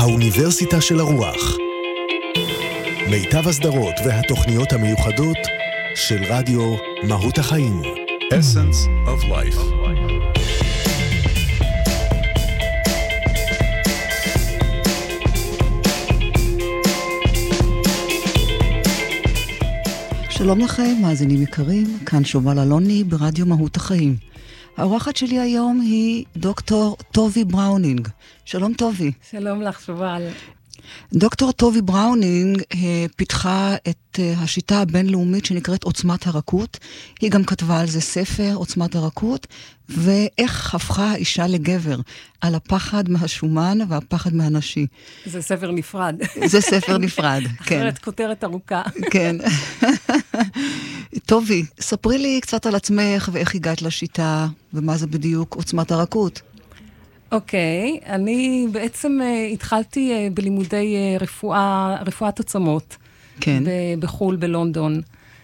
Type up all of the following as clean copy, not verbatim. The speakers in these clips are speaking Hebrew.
האוניברסיטה של הרוח. מיטב הסדרות והתוכניות המיוחדות של רדיו מהות החיים. Essence of Life. שלום לכם, מאזינים יקרים, כאן שובל אלוני ברדיו מהות החיים. האורחת שלי היום היא דוקטור טובי בראונינג. שלום טובי. שלום לך שובל. דוקטור טובי בראונינג פיתחה את השיטה הבינלאומית שנקראת עוצמת הרכות. היא גם כתבה על זה ספר, עוצמת הרכות, ואיך הפכה האישה לגבר, על הפחד מהשומן והפחד מהנשי. זה ספר נפרד. זה ספר נפרד, כן. אחרת כותרת ארוכה. כן. טובי, ספרי לי קצת על עצמך ואיך הגעת לשיטה, ומה זה בדיוק עוצמת הרכות. אוקיי, אני בעצם התחלתי בלימודי רפואת עצמות. כן. בחול, בלונדון.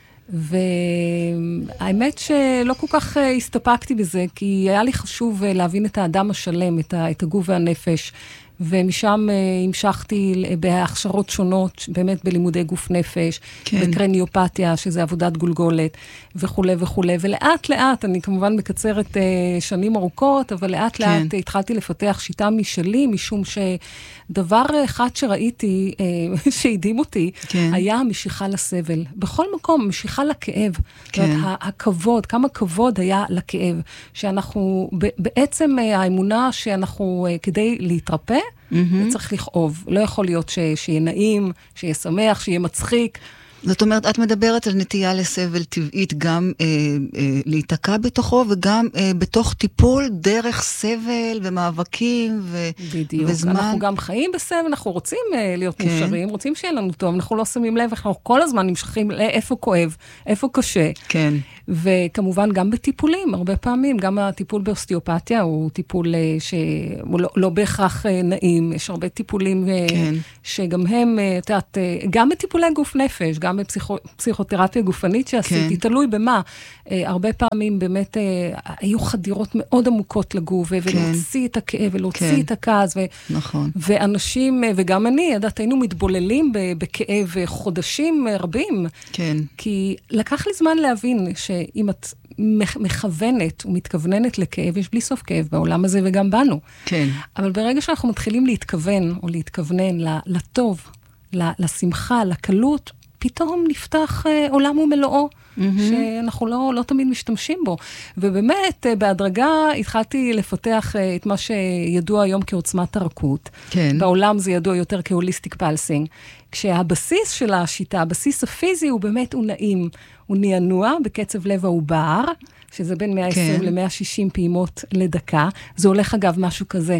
והאמת שלא כל כך הסתפקתי בזה, כי היה לי חשוב להבין את האדם השלם, את הגוף והנפש. ומשם המשכתי בהכשרות שונות, באמת בלימודי גוף נפש, כן. בקרניופתיה, שזה עבודת גולגולת, וכו' וכו'. ולאט לאט, אני כמובן מקצרת שנים ארוכות, אבל לאט כן. לאט התחלתי לפתח שיטה משלי, משום שדבר אחד שראיתי, שהדהים אותי, כן. היה המשיכה לסבל. בכל מקום, משיכה לכאב. כן. הכבוד, כמה כבוד היה לכאב. שאנחנו, בעצם האמונה שאנחנו, כדי להתרפא, צריך לכאוב. לא יכול להיות שיהיה נעים, שיהיה שמח, שיהיה מצחיק. זאת אומרת, את מדברת על נטייה לסבל טבעית, גם להיתקע בתוכו, וגם בתוך טיפול דרך סבל ומאבקים בדיוק. וזמן. אנחנו גם חיים בסבל, אנחנו רוצים להיות כן. מושרים, רוצים שיהיה לנו טוב, אנחנו לא שמים לב, אנחנו כל הזמן נמשכים לאיפה כואב, איפה קשה. כן. וכמובן גם בטיפולים, הרבה פעמים, גם הטיפול באוסטיופתיה הוא טיפול שהוא לא בהכרח נעים, יש הרבה טיפולים כן. שגם הם, תעת, גם בטיפולי גוף נפש, גם בפסיכותרפיה גופנית שעשיתי, כן. תלוי במה. הרבה פעמים באמת היו חדירות מאוד עמוקות לגוף, ולהוציא את הכאב, ולהוציא כן. את הכעס, נכון. ואנשים, וגם אני, ידעת, היינו מתבוללים בכאב חודשים רבים, כן. כי לקח לי זמן להבין שאם את מכוונת ומתכווננת לכאב, יש בלי סוף כאב בעולם הזה וגם בנו. כן. אבל ברגע שאנחנו מתחילים להתכוון, או להתכוונן לטוב, לשמחה, לקלות, פתאום נפתח עולם ומלואו, שאנחנו לא תמיד משתמשים בו. ובאמת, בהדרגה התחלתי לפתח את מה שידוע היום כעוצמת הרכות. כן. בעולם זה ידוע יותר כהוליסטיק פלסינג. כשהבסיס של השיטה, הבסיס הפיזי הוא באמת הוא נעים, הוא נענוע בקצב לב העובר, שזה בין 120 ל-160 פעימות לדקה. זה הולך אגב משהו כזה,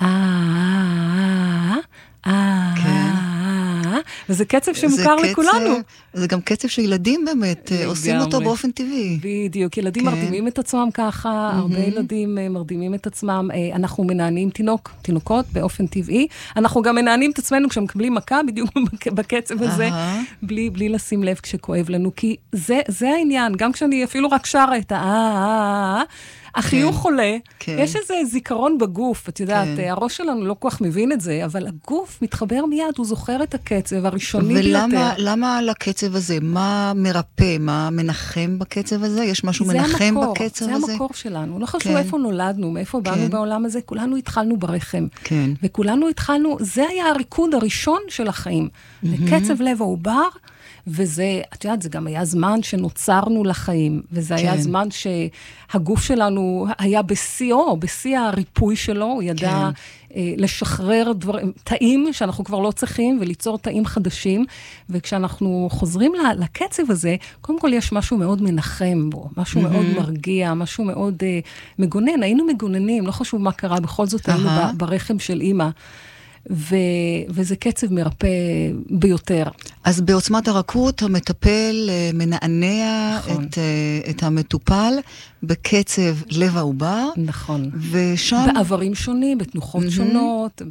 וזה קצב שמוכר לכולנו. זה גם קצב שילדים באמת עושים אותו באופן טבעי. בדיוק, ילדים מרדימים את עצמם ככה, הרבה ילדים מרדימים את עצמם, אנחנו מנענים תינוקות באופן טבעי, אנחנו גם מנענים את עצמנו כשמקבלים מכה, בדיוק בקצב הזה, בלי לשים לב כשכואב לנו, כי זה העניין, גם כשאני אפילו רק שרה את החיוך חולה, יש איזה זיכרון בגוף, את יודעת, הראש שלנו לא כל כך מבין את זה, אבל הגוף מתחבר מיד, הוא זוכר את הקצב הראשוני ביותר. ולמה לקצב הזה? מה מרפא? מה מנחם בקצב הזה? יש משהו מנחם בקצב הזה? זה המקור שלנו. לא חשוב איפה נולדנו, מאיפה באנו בעולם הזה, כולנו התחלנו ברחם. וכולנו התחלנו, זה היה הריקוד הראשון של החיים. בקצב לב העובר, וזה, את יודעת, זה גם היה זמן שנוצרנו לחיים, וזה היה זמן שהגוף שלנו היה בשיא הריפוי שלו, הוא ידע לשחרר תאים שאנחנו כבר לא צריכים, וליצור תאים חדשים, וכשאנחנו חוזרים לקצב הזה, קודם כל יש משהו מאוד מנחם בו, משהו מאוד מרגיע, משהו מאוד מגונן, היינו מגוננים, לא חשוב מה קרה, בכל זאת היינו ברחם של אמא, וזה קצב מרפא ביותר. אז בעוצמת הרכות המטפל מנענע את המטופל, בקצב לב העובר. נכון. ושם... בעברים שונים, בתנוחות שונות,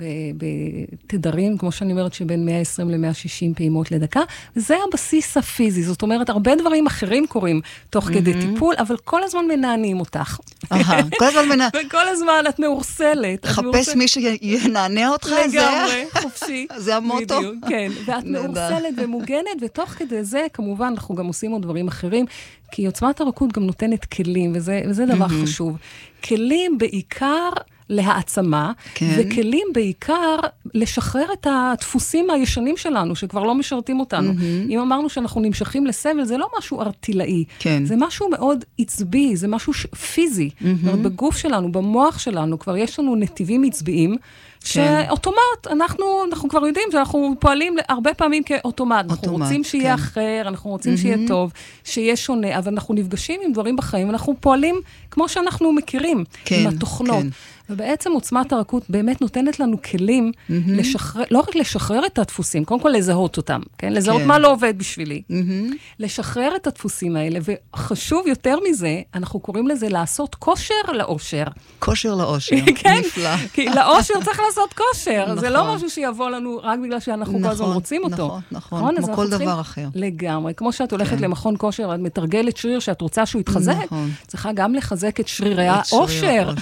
בתדרים, כמו שאני אומרת, שבין 120 ל-160 פעימות לדקה. זה הבסיס הפיזי. זאת אומרת, הרבה דברים אחרים קורים תוך כדי טיפול, אבל כל הזמן מנענים אותך. כל הזמן מנענים. וכל הזמן את מאורסלת. חפש מי שינענע אותך, לגמרי, חופשי. זה המוטו. כן, ואת מאורסלת ומוגנת, ותוך כדי זה, כמובן, אנחנו גם עושים עוד דברים אחרים, כי עוצמת הרכות גם נותנת כלים, וזה דבר חשוב. כלים בעיקר להעצמה, וכלים בעיקר לשחרר את הדפוסים הישנים שלנו, שכבר לא משרתים אותנו. אם אמרנו שאנחנו נמשכים לסבל, זה לא משהו ארטילאי, זה משהו מאוד עצבי, זה משהו פיזי. בגוף שלנו, במוח שלנו, כבר יש לנו נתיבים עצביים, שאוטומט, אנחנו כבר יודעים שאנחנו פועלים הרבה פעמים כאוטומט. אנחנו רוצים שיהיה אחר, אנחנו רוצים שיהיה טוב, שיהיה שונה, אבל אנחנו נפגשים עם דברים בחיים, אנחנו פועלים כמו שאנחנו מכירים, עם התוכנות. ובעצם עוצמת הרכות באמת נותנת לנו כלים לשחרר, לא רק לשחרר את הדפוסים, קודם כל לזהות אותם, כן? לזהות מה לא עובד בשבילי. לשחרר את הדפוסים האלה, וחשוב יותר מזה, אנחנו קוראים לזה לעשות כושר לאושר. כושר לאושר, נפלא. כי לאושר צריך לעשות כושר, זה לא משהו שיבוא לנו רק בגלל שאנחנו כל הזמן רוצים אותו. נכון, כמו כל דבר אחר. לגמרי, כמו שאת הולכת למכון כושר, את מתרגלת שריר שאת רוצה שהוא יתחזק, צריכה גם לחזק את שרירי האושר.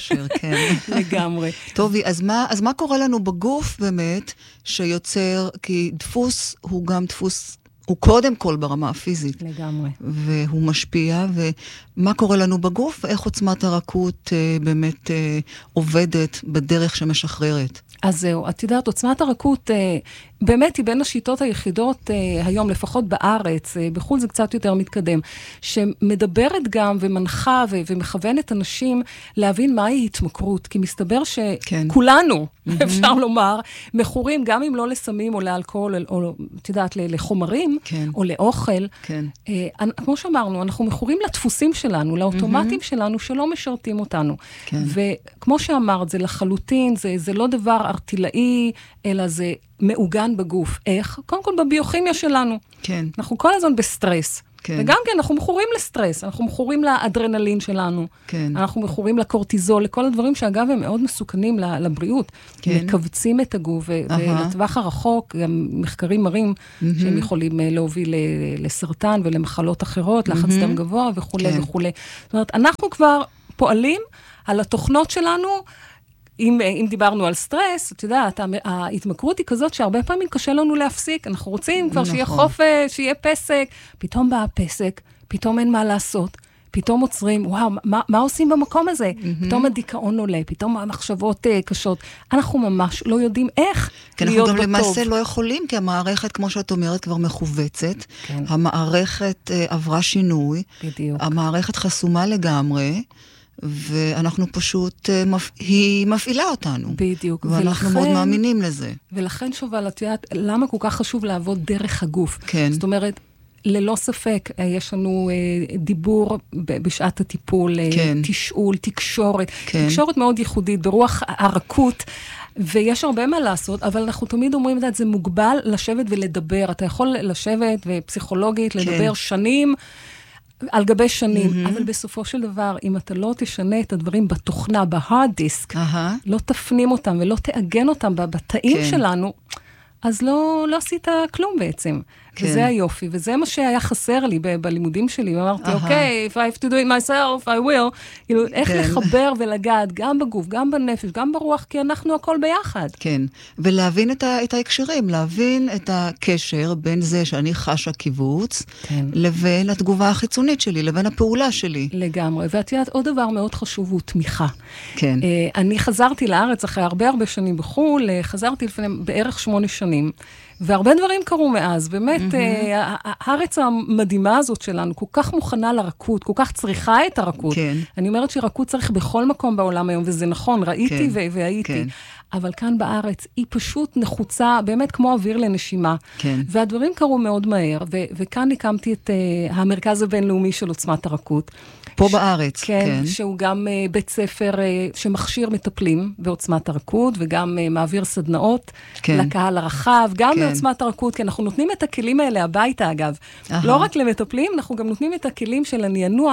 לגמרי. טובי, אז מה קורה לנו בגוף באמת שיוצר, כי דפוס הוא גם דפוס, הוא קודם כל ברמה הפיזית. לגמרי. והוא משפיע, ומה קורה לנו בגוף, ואיך עוצמת הרכות באמת עובדת בדרך שמשחררת. אז זהו, את יודעת, עוצמת הרכות באמת היא בין השיטות היחידות היום, לפחות בארץ, בחול זה קצת יותר מתקדם, שמדברת גם ומנחה ומכוונת אנשים להבין מהי התמכרות, כי מסתבר שכולנו, אפשר לומר, מכורים גם אם לא לסמים או לאלכוהול, או את יודעת, לחומרים, או לאוכל. כמו שאמרנו, אנחנו מכורים לדפוסים שלנו, לאוטומטים שלנו שלא משרתים אותנו. וכמו שאמרת, זה לחלוטין, זה לא דבר ארטילאי, אלא זה מעוגן בגוף. איך? קודם כל בביוכימיה שלנו. אנחנו כל הזמן בסטרס. וגם כן, אנחנו מכורים לסטרס, אנחנו מכורים לאדרנלין שלנו, אנחנו מכורים לקורטיזול, לכל הדברים שאגב הם מאוד מסוכנים לבריאות, מקבצים את הגוף, ולטווח הרחוק, גם מחקרים מראים שהם יכולים להוביל לסרטן ולמחלות אחרות, לחץ דם גבוה וכו' וכו'. זאת אומרת, אנחנו כבר פועלים על התוכנות שלנו, אם דיברנו על סטרס, את יודעת, ההתמכרות היא כזאת שהרבה פעמים קשה לנו להפסיק, אנחנו רוצים כבר שיהיה חופש, שיהיה פסק, פתאום בא הפסק, פתאום אין מה לעשות, פתאום עוצרים, וואו, מה עושים במקום הזה? פתאום הדיכאון עולה, פתאום המחשבות קשות. אנחנו ממש לא יודעים איך להיות בטוב. אנחנו גם למעשה לא יכולים, כי המערכת, כמו שאת אומרת, כבר מכווצת. המערכת עברה שינוי. בדיוק. המערכת חסומה לגמרי. ואנחנו פשוט, היא מפעילה אותנו. בדיוק. ואנחנו מאוד מאמינים לזה. ולכן שובל, את יודעת, למה כל כך חשוב לעבוד דרך הגוף? כן. זאת אומרת, ללא ספק, יש לנו דיבור בשעת הטיפול, תשאול, תקשורת. תקשורת מאוד ייחודית, ברוח הרכות, ויש הרבה מה לעשות, אבל אנחנו תמיד אומרים, זה מוגבל לשבת ולדבר. אתה יכול לשבת ופסיכולוגית לדבר שנים, על גבי שנים, אבל בסופו של דבר, אם אתה לא תשנה את הדברים בתוכנה, בהארד דיסק, לא תפנים אותם ולא תאגן אותם בתאים שלנו, אז לא עשית כלום בעצם. וזה היופי, וזה מה שהיה חסר לי בלימודים שלי. אמרתי, אוקיי, if I have to do it myself, I will. כאילו, איך לחבר ולגעת, גם בגוף, גם בנפש, גם ברוח, כי אנחנו הכל ביחד. כן, ולהבין את ההקשרים, להבין את הקשר בין זה שאני חשה קיבוץ, לבין התגובה החיצונית שלי, לבין הפעולה שלי. לגמרי, ואת יודעת, עוד דבר מאוד חשוב הוא תמיכה. כן. אני חזרתי לארץ אחרי הרבה שנים בחול, חזרתי לפני בערך 8 שנים, והרבה דברים קרו מאז, באמת, הארץ המדהימה הזאת שלנו, כל כך מוכנה לרכות, כל כך צריכה את הרכות. אני אומרת שרכות צריך בכל מקום בעולם היום, וזה נכון, ראיתי והייתי. אבל כאן בארץ היא פשוט נחוצה, באמת כמו אוויר לנשימה. והדברים קרו מאוד מהר, וכאן הקמתי את המרכז הבינלאומי של עוצמת הרכות. פה בארץ. כן, שהוא גם בית ספר שמכשיר מטפלים בעוצמת הרכות, וגם מעביר סדנאות לקהל הרחב, גם בעוצמת הרכות, כי אנחנו נותנים את הכלים האלה הביתה, אגב. לא רק למטפלים, אנחנו גם נותנים את הכלים של אני ינוע,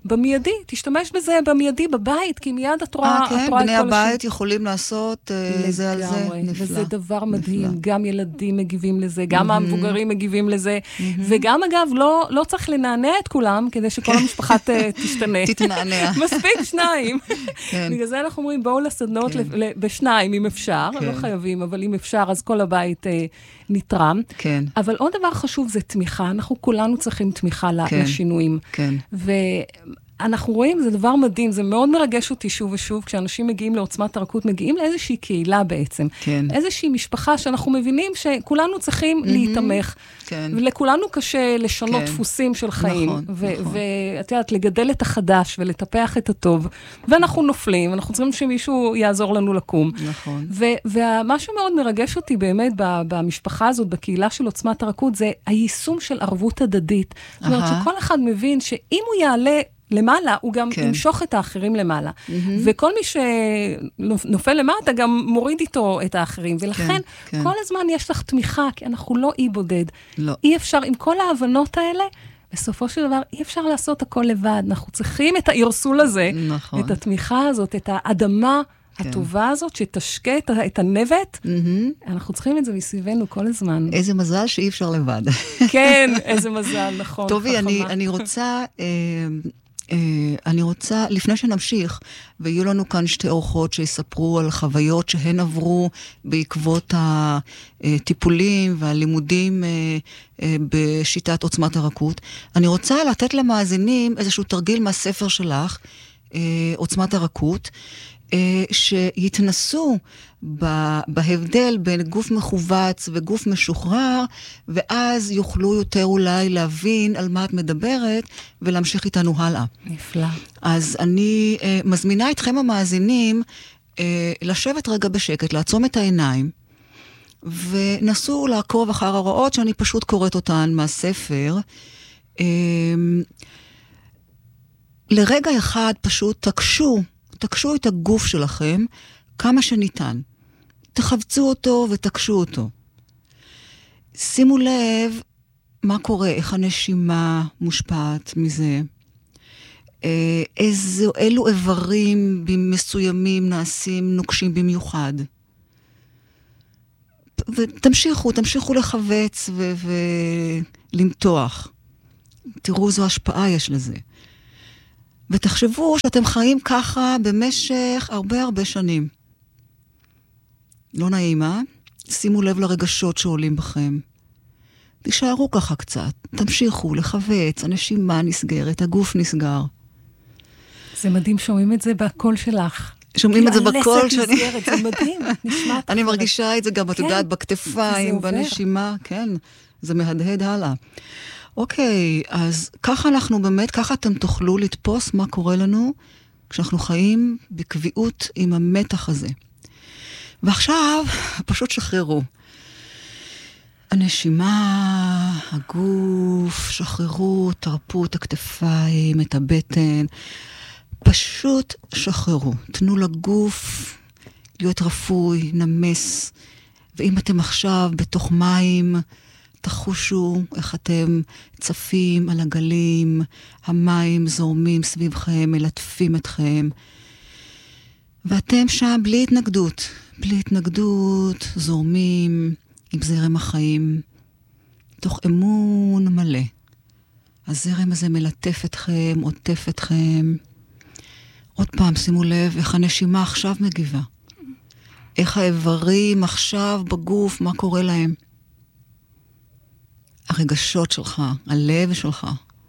במיידי, תשתמש בזה במיידי בבית, כי מיד את רואה את כל כן, בני הבית יכולים לעשות זה על זה, נפלא. וזה דבר מדהים, גם ילדים מגיבים לזה, גם המבוגרים מגיבים לזה, וגם אגב, לא צריך לנענע את כולם, כדי שכל המשפחה תשתנה. תתנענע. מספיק שניים. בגלל זה אנחנו אומרים, בואו לסדנות בשניים, אם אפשר, לא חייבים, אבל אם אפשר, אז כל הבית נתרם. כן. אבל עוד דבר חשוב זה תמיכה, אנחנו כולנו צריכים תמיכה לשינויים. כן. אנחנו רואים, זה דבר מדהים, זה מאוד מרגש אותי שוב ושוב, כשאנשים מגיעים לעוצמת הרכות, מגיעים לאיזושהי קהילה בעצם. כן. איזושהי משפחה שאנחנו מבינים שכולנו צריכים להתמך. כן. ולכולנו קשה לשנות דפוסים של חיים. נכון, נכון. ואת יודעת, לגדל את החדש ולטפח את הטוב. ואנחנו נופלים, אנחנו צריכים שמישהו יעזור לנו לקום. נכון. ומשהו מאוד מרגש אותי באמת במשפחה הזאת, בקהילה של עוצמת הרכות, זה היישום של ערבות הדדית. זאת אומרת, שכל אחד מבין שאם הוא יעלה למעלה, הוא גם ימשוך את האחרים למעלה. וכל מי שנופל למטה, גם מוריד איתו את האחרים. ולכן, כל הזמן יש לך תמיכה, כי אנחנו לא אי בודד. אי אפשר, עם כל ההבנות האלה, בסופו של דבר, אי אפשר לעשות הכל לבד. אנחנו צריכים את הערסול הזה, את התמיכה הזאת, את האדמה הטובה הזאת, שתשקה את הנבט. אנחנו צריכים את זה מסביבנו כל הזמן. איזה מזל שאי אפשר לבד. כן, איזה מזל, נכון. טובי, אני רוצה, לפני שנמשיך, ויהיו לנו כאן שתי אורחות שיספרו על חוויות שהן עברו בעקבות הטיפולים והלימודים בשיטת עוצמת הרכות. אני רוצה לתת למאזינים איזשהו תרגיל מהספר שלך, עוצמת הרכות, שיתנסו בהבדל בין גוף מחובץ וגוף משוחרר, ואז יוכלו יותר אולי להבין על מה את מדברת, ולהמשיך איתנו הלאה. נפלא. אז אני מזמינה אתכם המאזינים לשבת רגע בשקט, לעצום את העיניים, ונסו לעקוב אחר ההוראות שאני פשוט קוראת אותן מהספר. לרגע אחד פשוט תקשו את הגוף שלכם כמה שניתן. תחבצו אותו ותקשו אותו. שימו לב מה קורה, איך הנשימה מושפעת מזה. אילו איברים מסוימים נעשים נוקשים במיוחד. ותמשיכו לחבץ ולמתוח. תראו איזו השפעה יש לזה. ותחשבו שאתם חיים ככה במשך הרבה שנים. לא נעים, שימו לב לרגשות שעולים בכם. תישארו ככה קצת, תמשיכו לחווץ, הנשימה נסגרת, הגוף נסגר. זה מדהים, שומעים את זה בקול שלך. שומעים את זה בקול שאני... זה מדהים, נשמע. אני מרגישה את זה גם, את יודעת, בכתפיים, בנשימה, כן, זה מהדהד הלאה. אוקיי, אז ככה אנחנו באמת, ככה אתם תוכלו לתפוס מה קורה לנו כשאנחנו חיים בקביעות עם המתח הזה. ועכשיו, פשוט שחררו. הנשימה, הגוף, שחררו, תרפו את הכתפיים, את הבטן. פשוט שחררו. תנו לגוף להיות רפוי, נמס. ואם אתם עכשיו בתוך מים, תחושו איך אתם צפים על הגלים, המים זורמים סביבכם, מלטפים אתכם. ואתם שם בלי התנגדות, זורמים עם זרם החיים, תוך אמון מלא. הזרם הזה מלטף אתכם, עוטף אתכם. עוד פעם, שימו לב איך הנשימה עכשיו מגיבה. איך האיברים עכשיו בגוף, מה קורה להם. הרגשות שלך, הלב שלך.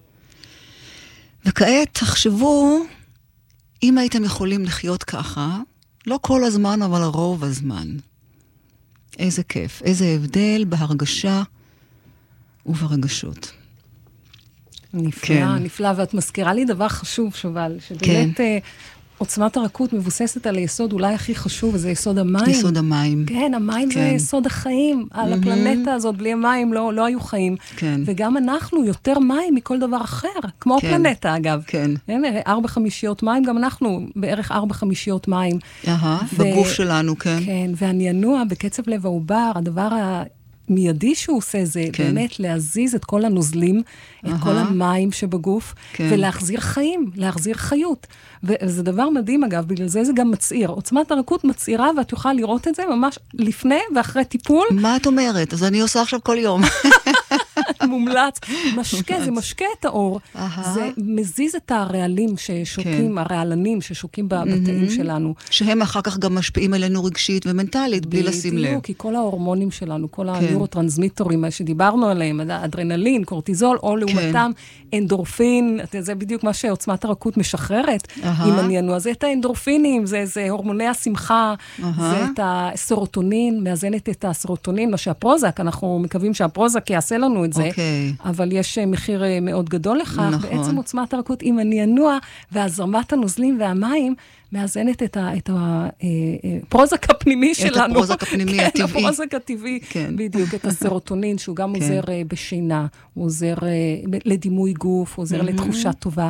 וכעת תחשבו, אם הייתם יכולים לחיות ככה, לא כל הזמן, אבל רוב הזמן. איזה כיף, איזה הבדל בהרגשה וברגשות. נפלא, נפלא, ואת מזכירה לי דבר חשוב, שובל, שבאמת עוצמת הרכות מבוססת על היסוד אולי הכי חשוב, וזה יסוד המים. יסוד המים. כן, המים זה יסוד החיים. על הפלנטה הזאת, בלי המים לא היו חיים. כן. וגם אנחנו יותר מים מכל דבר אחר, כמו הפלנטה אגב. כן. 4/5 מים, גם אנחנו בערך 4/5 מים. בגוף שלנו, כן. כן, והנינוע בקצב לב העובר, הדבר המיידי שהוא עושה זה באמת להזיז את כל הנוזלים, את כל המים שבגוף, ולהחזיר חיים, להחזיר חיות. וזה דבר מדהים אגב, בגלל זה זה גם מצעיר. עוצמת הרכות מצעירה, ואת תוכל לראות את זה ממש לפני ואחרי טיפול. מה את אומרת? אז אני עושה עכשיו כל יום. מומלץ. משקה, זה משקה את האור. זה מזיז את הרעלים ששוקים, הרעלנים ששוקים בתאים שלנו. שהם אחר כך גם משפיעים עלינו רגשית ומנטלית, בלי לשים לב. כי כל ההורמונים שלנו, כל הנוירוטרנסמיטורים שדיברנו עליהם, אדרנלין, קורטיזול, או לעומתם אנדורפין, זה בדיוק מה שעוצמת הרכות משחררת, אם אני אנו. אז את האנדורפינים, זה הורמוני השמחה, זה את הסרוטונין, מאזנת את הסרוטונין, מה שהפרוזק, אנחנו מקווים שהפרוזק יעשה לנו את זה, אבל יש מחיר מאוד גדול לכך, בעצם עוצמת הרכות, אם אני אנוע, והזרמת הנוזלים והמים, מאזנת את הפרוזק הפנימי שלנו. את הפרוזק הפנימי הטבעי. כן, הפרוזק הטבעי, בדיוק, את הסרוטונין, שהוא גם עוזר בשינה, הוא עוזר לדימוי גוף, הוא עוזר לתחושה טובה,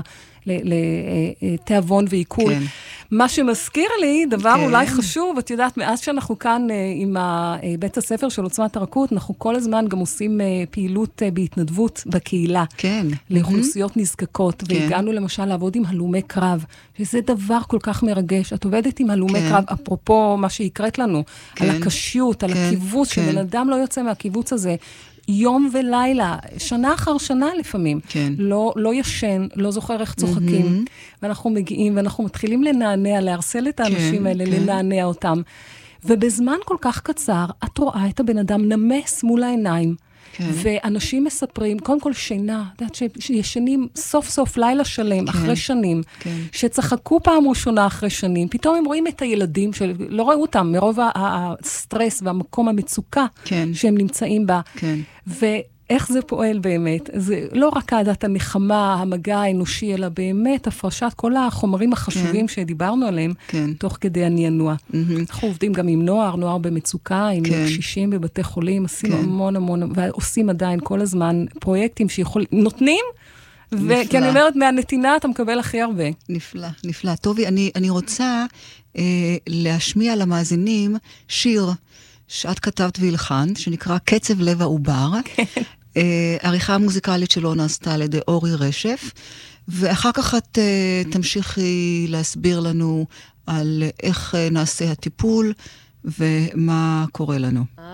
לתיאבון ועיכול. מה שמזכיר לי, דבר אולי חשוב, את יודעת, מאז שאנחנו כאן עם בית הספר של עוצמת הרכות, אנחנו כל הזמן גם עושים פעילות בהתנדבות בקהילה. כן. לאוכלוסיות נזקקות, והגענו למשל לעבוד עם הלומי קרב, שזה דבר כל כך מרגש. את עובדת עם הלומי קרב, אפרופו מה שהקראת לנו, על הקשיות, על הקיבוץ, שבן אדם לא יוצא מהקיבוץ הזה, יום ולילה, שנה אחר שנה לפעמים, לא ישן, לא זוכר איך צוחקים, ואנחנו מגיעים, ואנחנו מתחילים לנענע, להרסל את האנשים האלה, לנענע אותם, ובזמן כל כך קצר, את רואה את הבן אדם נמס מול העיניים, ואנשים מספרים, קודם כל שינה, שישנים סוף סוף לילה שלם, אחרי שנים, שצחקו פעם ראשונה אחרי שנים, פתאום הם רואים את הילדים, שלא ראו אותם, מרוב הסטרס והמקום המצוקה שהם נמצאים בה, ואיך זה פועל באמת? זה לא רק עדת הנחמה, המגע האנושי, אלא באמת הפרשת כל החומרים החשובים שדיברנו עליהם, תוך כדי הנענוע. אנחנו עובדים גם עם נוער במצוקה, עם קשישים בבתי חולים, עושים המון, ועושים עדיין כל הזמן פרויקטים שיכולים, נותנים, כי אני אומרת, מהנתינה אתה מקבל הכי הרבה. נפלא, נפלא. טובי, אני רוצה להשמיע למאזינים שיר שאת כתבת והלחנת, שנקרא קצב לב העובר. העריכה המוזיקלית שלו נעשתה על ידי אורי רשף, ואחר כך את תמשיכי להסביר לנו על איך נעשה הטיפול ומה קורה לנו.